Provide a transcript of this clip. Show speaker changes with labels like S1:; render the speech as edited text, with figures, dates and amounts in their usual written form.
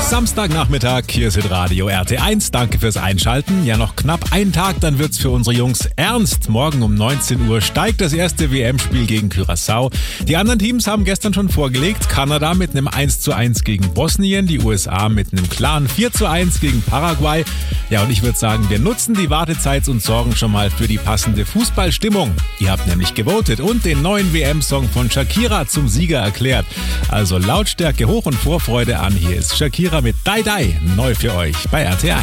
S1: Samstagnachmittag, hier ist Radio RT1. Danke fürs Einschalten. Ja, noch knapp einen Tag, dann wird's für unsere Jungs ernst. Morgen um 19 Uhr steigt das erste WM-Spiel gegen Curaçao. Die anderen Teams haben gestern schon vorgelegt. Kanada mit einem 1:1 gegen Bosnien, die USA mit einem klaren 4:1 gegen Paraguay. Ja, und ich würde sagen, wir nutzen die Wartezeit und sorgen schon mal für die passende Fußballstimmung. Ihr habt nämlich gewotet und den neuen WM-Song von Shakira zum Sieger erklärt. Also Lautstärke hoch und Vorfreude an. Hier ist Shakira mit Die Die, neu für euch bei RT1.